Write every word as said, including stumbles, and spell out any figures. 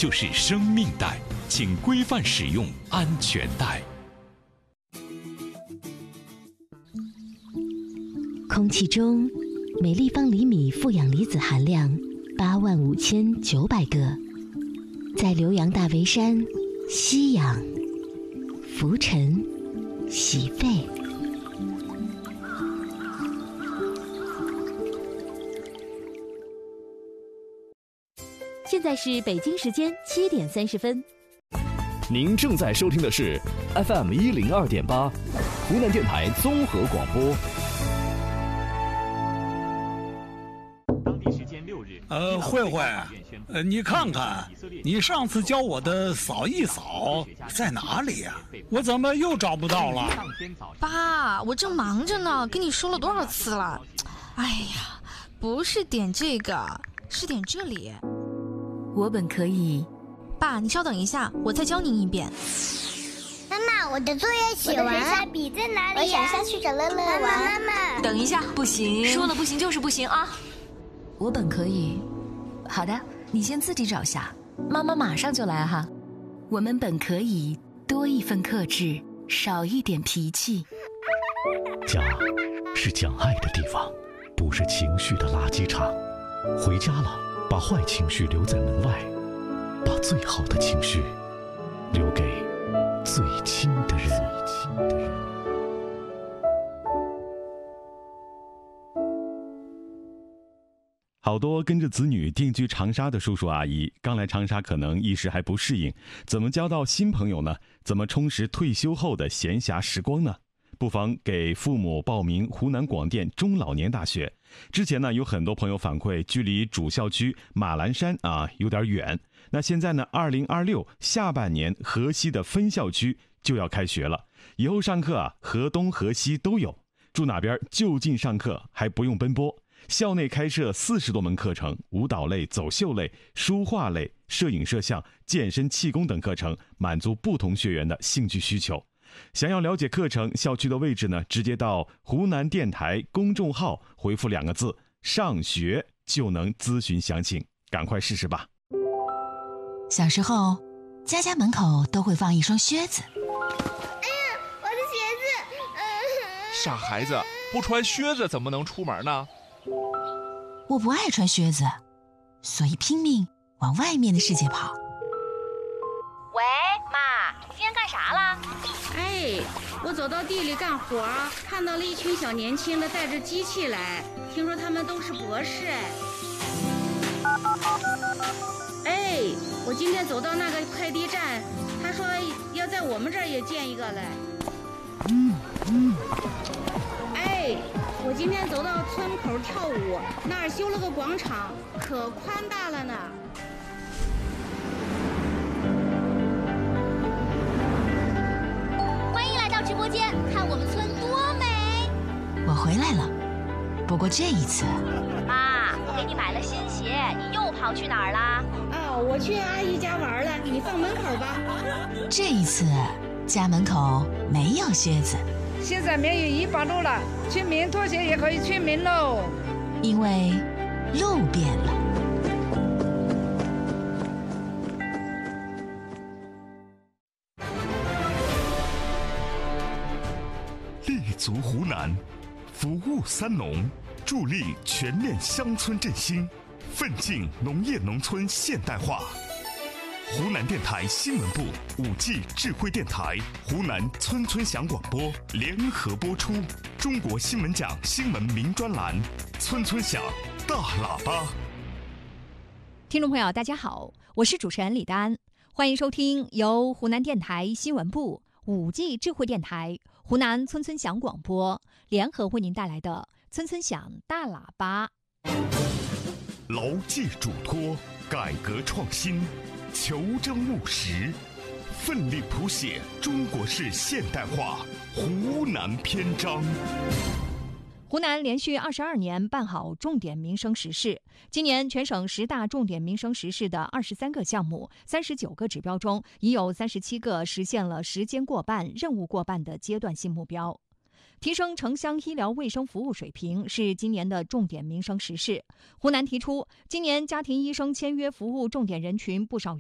就是生命带，请规范使用安全带。 空气中每立方厘米负氧离子含量八万五千九百个，在浏阳大围山吸氧、浮沉、洗肺。 现在是北京时间七点三十分。 您正在收听的是 F M 一零二点八，湖南电台综合广播。 当地时间六日， 呃，慧慧，呃，你看看，你上次教我的扫一扫在哪里呀？我怎么又找不到了？ 爸，我正忙着呢，跟你说了多少次了？哎呀，不是点这个，是点这里。 我本可以。 爸，你稍等一下，我再教您一遍。 妈妈，我的作业写完了。我的水彩笔在哪里呀？我想下去找乐乐玩。妈妈， 等一下，不行，说了不行就是不行啊。 我本可以。好的，你先自己找下，妈妈马上就来哈。我们本可以多一份克制，少一点脾气。 家是讲爱的地方，不是情绪的垃圾场。回家了，把坏情绪留在门外，把最好的情绪留给最亲的人。 好多跟着子女定居长沙的叔叔阿姨，刚来长沙可能一时还不适应，怎么交到新朋友呢？怎么充实退休后的闲暇时光呢？不妨给父母报名湖南广电中老年大学。之前呢，有很多朋友反馈，距离主校区马栏山啊有点远。那现在呢，二零二六下半年河西的分校区就要开学了，以后上课啊，河东河西都有，住哪边就近上课，还不用奔波。校内开设四十多门课程，舞蹈类、走秀类、书画类、摄影摄像、健身气功等课程，满足不同学员的兴趣需求。想要了解课程、校区的位置呢，直接到湖南电台公众号回复两个字“上学”就能咨询详情，赶快试试吧。 小时候，家家门口都会放一双靴子。 哎呀，我的鞋子！ 嗯、傻孩子，不穿靴子怎么能出门呢？ 我不爱穿靴子，所以拼命往外面的世界跑。 喂，妈，你今天干啥了？ 哎，我走到地里干活，看到了一群小年轻的带着机器来，听说他们都是博士。哎，我今天走到那个快递站，他说要在我们这儿也建一个来。嗯嗯。哎，我今天走到村口跳舞，那儿修了个广场，可宽大了呢。 欢迎来到直播间，看我们村多美！ 我回来了，不过这一次， 妈，我给你买了新鞋，你又跑去哪儿啦？ 哦，我去阿姨家玩了，你放门口吧。 这一次，家门口没有靴子。 现在免疫一百路了，村民拖鞋也可以村民喽。 因为路变了。 立足湖南，服务三农，助力全面乡村振兴，奋进农业农村现代化。湖南电台新闻部、五 G 智慧电台、湖南村村响广播联合播出中国新闻奖新闻名专栏《村村响大喇叭》。 听众朋友，大家好，我是主持人李丹，欢迎收听由湖南电台新闻部、五 G 智慧电台、湖南村村响广播联合为您带来的《村村响大喇叭》。 牢记嘱托，改革创新，求真务实，奋力谱写中国式现代化湖南篇章。 湖南连续二十二年办好重点民生实事，今年全省十大重点民生实事的二十三个项目、三十九个指标中，已有三十七个实现了时间过半、任务过半的阶段性目标。提升城乡医疗卫生服务水平是今年的重点民生实事。湖南提出，今年家庭医生签约服务重点人群不少